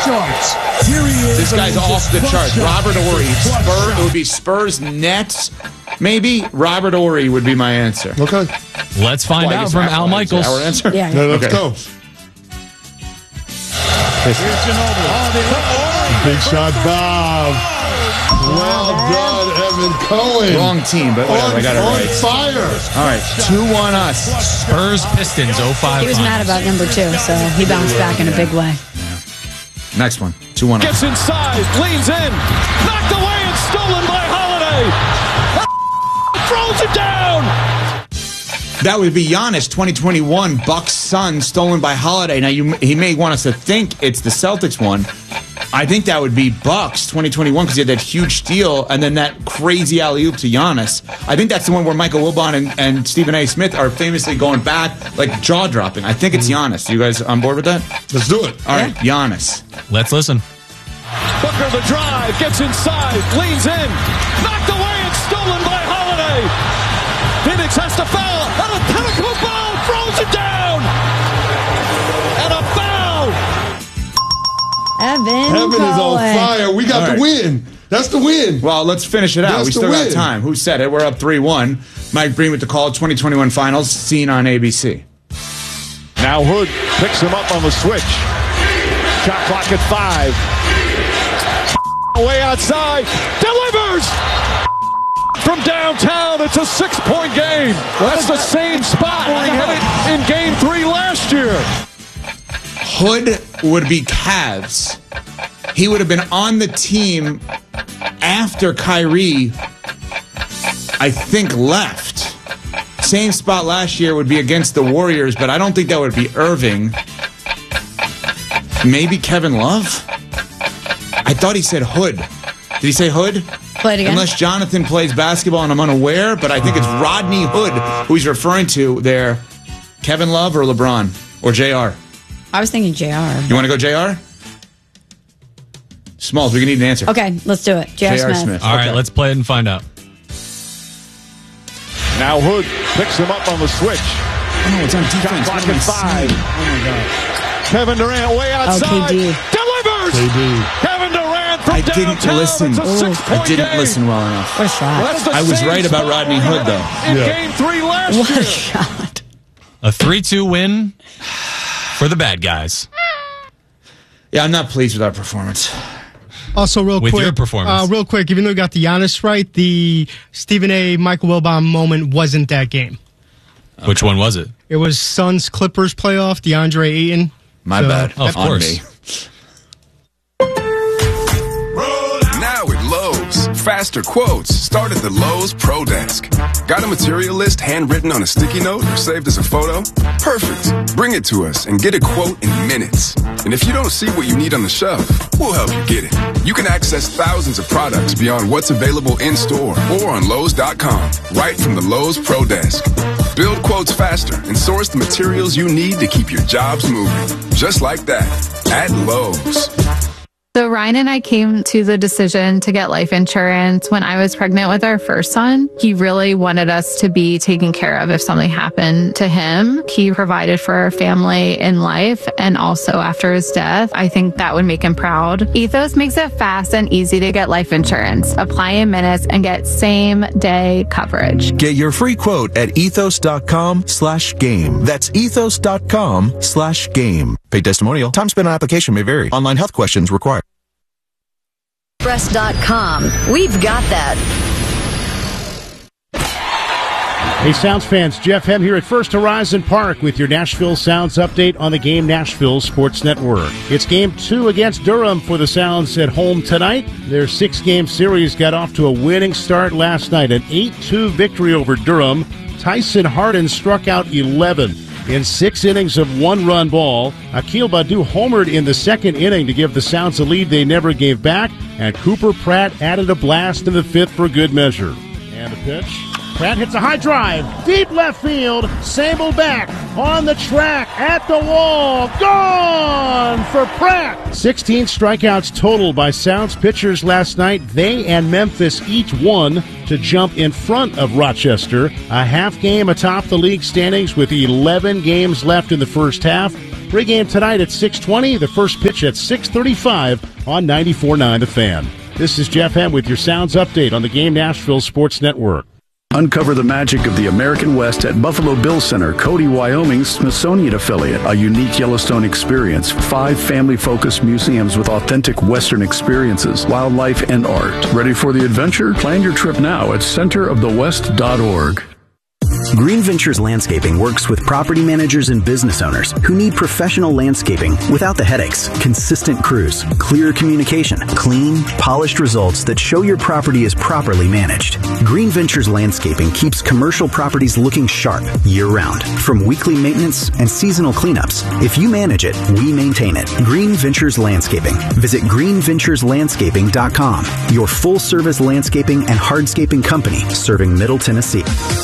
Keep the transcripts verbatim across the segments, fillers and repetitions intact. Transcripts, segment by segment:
charts. Here he is. This guy's off the charts. Robert Horry. Spurs. It would be Spurs, Nets, maybe. Robert Horry would be my answer. Okay. Let's find Well, I out guess from our Al answer. Michaels. Our answer? Yeah. No, let's Okay. go. Here's Ginobili. Big shot, Bob. Well done, Evan Cohen. Wrong team, but whatever. I got it on right. fire. All right, two one us. Spurs Pistons oh five. He was mad about number two, so he bounced back in a big way. Next one, two one us. Gets inside, leans in, knocked away and stolen by Holiday. Throws it down. That would be Giannis, twenty twenty-one, Bucks Sun, stolen by Holiday. Now, you, he may want us to think it's the Celtics one. I think that would be Bucks, twenty twenty-one, because he had that huge steal and then that crazy alley-oop to Giannis. I think that's the one where Michael Wilbon and, and Stephen A. Smith are famously going back, like jaw-dropping. I think it's Giannis. You guys on board with that? Let's do it. All right, Giannis. Let's listen. Booker the drive, gets inside, leans in, knocked away and stolen by Holiday. Phoenix has to foul, and a pinnacle ball throws it down. And a foul. Evan, Evan is on Cohen. fire. We got All the right. win. That's the win. Well, let's finish it out. That's we the still got win. time. Who said it? We're up three one. Mike Breen with the call, twenty twenty-one finals, seen on A B C. Now Hood picks him up on the switch. Shot clock at five. Way outside, delivers from downtown. It's a six-point game. That's the same spot where he hit it in game three last year. Hood would be Cavs. He would have been on the team after Kyrie, I think, left. Same spot last year would be against the Warriors, but I don't think that would be Irving. Maybe Kevin Love? I thought he said Hood. Did he say Hood? Play it again. Unless Jonathan plays basketball and I'm unaware, but I think it's Rodney Hood who he's referring to there. Kevin Love or LeBron or J R? I was thinking J R. You want to go J R? Smalls, we need an answer. Okay, let's do it. J R. J R. Smith. Smith. All right, Okay. let's play it and find out. Now Hood picks him up on the switch. Oh, no, it's on defense. Shot What clock am I at five. saying? Oh, my God. Kevin Durant way outside. K D. Delivers. K D. Kevin Durant from I downtown. didn't listen. It's a six-point I didn't game. listen well enough. What a shot. That's the I was same right about spot Rodney where he Hood, hit though. it In Yeah. game three last What year. a shot. A three two win for the bad guys. Yeah, I'm not pleased with our performance. Also, real With quick, your performance. Uh, real quick, even though we got the Giannis right, the Stephen A. Michael Wilbon moment wasn't that game. Which one was it? It was Suns Clippers playoff. DeAndre Ayton. My So- bad. Oh, of On course. me. Now at Lowe's, faster quotes start at the Lowe's Pro Desk. Got a material list handwritten on a sticky note or saved as a photo? Perfect. Bring it to us and get a quote in minutes. And if you don't see what you need on the shelf, we'll help you get it. You can access thousands of products beyond what's available in store or on Lowe's dot com, right from the Lowe's Pro Desk. Build quotes faster and source the materials you need to keep your jobs moving. Just like that, at Lowe's. So Ryan and I came to the decision to get life insurance when I was pregnant with our first son. He really wanted us to be taken care of if something happened to him. He provided for our family in life and also after his death. I think that would make him proud. Ethos makes it fast and easy to get life insurance. Apply in minutes and get same day coverage. Get your free quote at ethos.com slash game. That's ethos.com slash game. Paid testimonial. Time spent on application may vary. Online health questions required. Express dot com. We've got that. Hey, Sounds fans, Jeff Hem here at First Horizon Park with your Nashville Sounds update on the Game Nashville Sports Network. It's game two against Durham for the Sounds at home tonight. Their six-game series got off to a winning start last night, an eight two victory over Durham. Tyson Harden struck out eleven in six innings of one-run ball. Akil Badu homered in the second inning to give the Sounds a lead they never gave back, and Cooper Pratt added a blast in the fifth for good measure. And a pitch. Pratt hits a high drive, deep left field, Sable back, on the track, at the wall, gone for Pratt! sixteen strikeouts total by Sounds pitchers last night. They and Memphis each won to jump in front of Rochester. A half game atop the league standings with eleven games left in the first half. Pregame tonight at six twenty. The first pitch at six thirty-five on ninety-four point nine The Fan. This is Jeff Hem with your Sounds Update on the Game Nashville Sports Network. Uncover the magic of the American West at Buffalo Bill Center, Cody, Wyoming's Smithsonian affiliate. A unique Yellowstone experience. Five family-focused museums with authentic Western experiences, wildlife, and art. Ready for the adventure? Plan your trip now at center of the west dot org. Green Ventures Landscaping works with property managers and business owners who need professional landscaping without the headaches, consistent crews, clear communication, clean, polished results that show your property is properly managed. Green Ventures Landscaping keeps commercial properties looking sharp year-round, from weekly maintenance and seasonal cleanups. If you manage it, we maintain it. Green Ventures Landscaping. Visit green ventures landscaping dot com, your full-service landscaping and hardscaping company serving Middle Tennessee.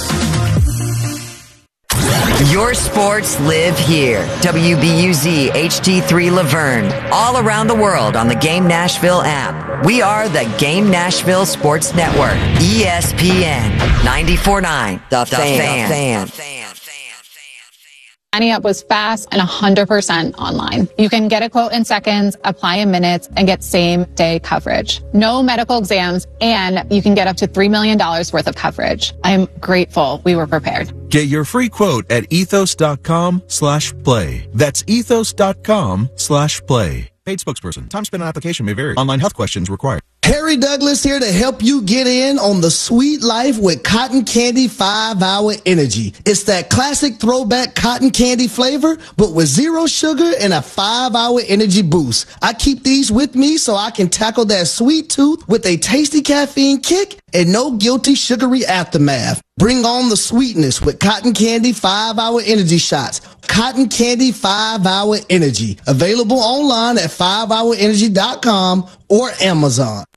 Your sports live here. W B U Z H D three Laverne. All around the world on the Game Nashville app. We are the Game Nashville Sports Network. E S P N ninety-four point nine. The, the Fan. fan. Signing up was fast and one hundred percent online. You can get a quote in seconds, apply in minutes, and get same-day coverage. No medical exams, and you can get up to three million dollars worth of coverage. I'm grateful we were prepared. Get your free quote at ethos.com slash play. That's ethos.com slash play. Paid spokesperson. Time spent on application may vary. Online health questions required. Harry Douglas here to help you get in on the sweet life with Cotton Candy five hour Energy. It's that classic throwback cotton candy flavor, but with zero sugar and a five hour energy boost. I keep these with me so I can tackle that sweet tooth with a tasty caffeine kick and no guilty sugary aftermath. Bring on the sweetness with Cotton Candy five hour Energy shots. Cotton Candy five hour Energy. Available online at five hour energy dot com or Amazon.